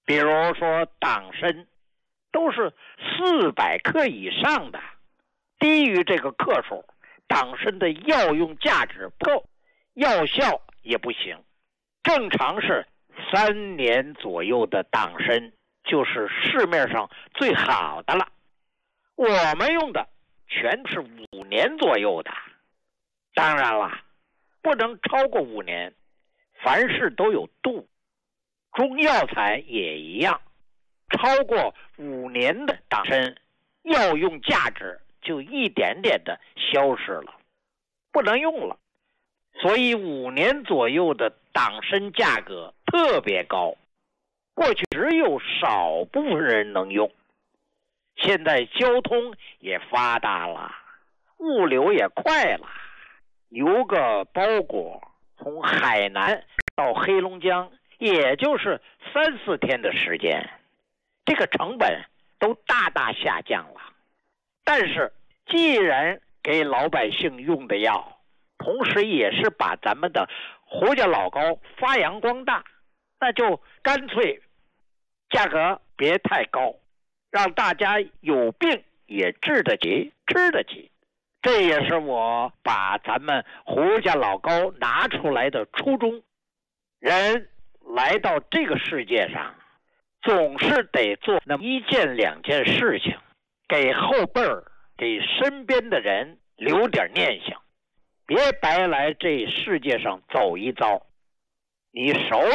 比如说党参都是400克以上的，低于这个克数，党参的药用价值不够，药效也不行。正常是3年左右的党参就是市面上最好的了，我们用的全是5年左右的。当然了，不能超过5年，凡事都有度，中药材也一样，超过5年的党参药用价值就一点点的消失了，不能用了。所以5年左右的党参价格特别高，过去只有少部分人能用。现在交通也发达了，物流也快了，邮个包裹从海南到黑龙江也就是3-4天的时间，这个成本都大大下降了。但是既然给老百姓用的药，同时也是把咱们的胡家老膏发扬光大，那就干脆价格别太高，让大家有病也治得起，吃得起。这也是我把咱们胡家老膏拿出来的初衷。人来到这个世界上，总是得做那么1件2件事情，给后辈儿、给身边的人留点念想，别白来这世界上走一遭。你手